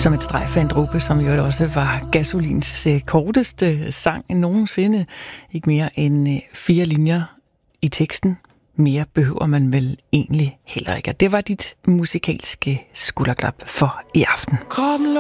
Som et strejf af en dråbe, som jo også var Gasolins korteste sang nogensinde. Ikke mere end 4 linjer i teksten. Mere behøver man vel egentlig heller ikke. Det var dit musikalske skulderklap for i aften. Kroppen